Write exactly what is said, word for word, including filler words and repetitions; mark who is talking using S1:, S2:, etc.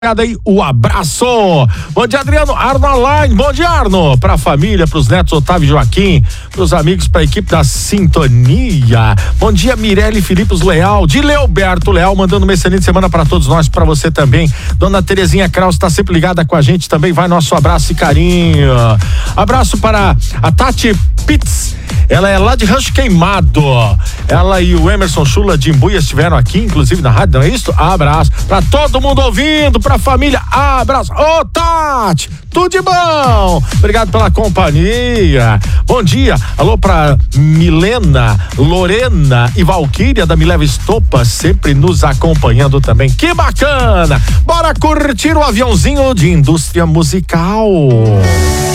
S1: Aí, o abraço. Bom dia, Adriano. Arno Online. Bom dia, Arno. Pra família, pros netos Otávio e Joaquim, pros amigos, pra equipe da Sintonia. Bom dia, Mirelle Filipos Leal, de Leoberto Leal, mandando uma excelente semana pra todos nós, pra você também. Dona Terezinha Kraus tá sempre ligada com a gente também. Vai nosso abraço e carinho. Abraço para a Tati Pitts. Ela é lá de Rancho Queimado. Ela e o Emerson Chula de Imbuia estiveram aqui, inclusive na rádio, não é isso? Abraço pra todo mundo ouvindo, pra família, abraço. Ô, Tati, tudo de bom? Obrigado pela companhia. Bom dia, alô pra Milena, Lorena e Valquíria da Me Leva Estopa, sempre nos acompanhando também. Que bacana! Bora curtir o aviãozinho de indústria musical.